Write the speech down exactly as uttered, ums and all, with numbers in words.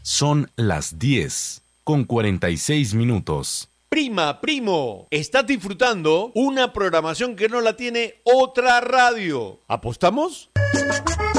Son las diez con cuarenta y seis minutos. Prima, primo, estás disfrutando una programación que no la tiene otra radio. ¿Apostamos?